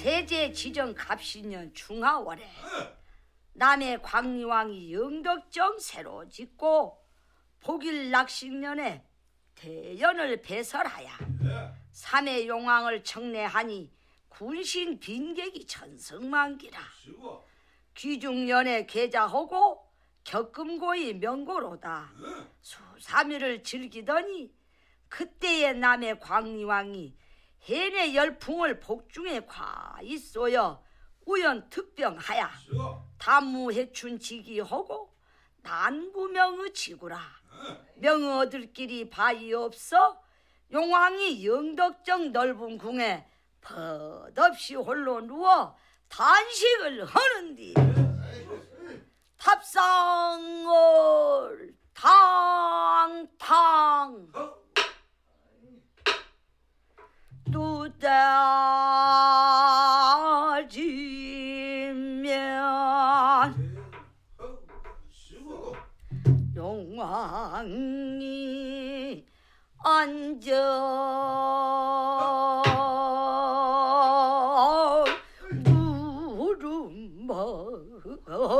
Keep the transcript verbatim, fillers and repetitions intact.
세제 지정 갑신년 중하월에 남해 광리왕이 영덕정 새로 짓고 복일 낙식년에 대연을 배설하여 삼해 용왕을 청례하니 군신 빈객이 천성만기라. 귀중년에 계자하고 격금고이 명고로다. 수삼일을 즐기더니 그때의 남해 광리왕이 해내 열풍을 복중에 과히 쏘여 우연 특병하야 단무해춘 지기하고 난구명의 지구라. 명어들끼리 바위 없어 용왕이 영덕정 넓은 궁에 벗없이 홀로 누워 단식을 하는디 탑상을 탕탕 두다지면 용왕이 앉아 물음먹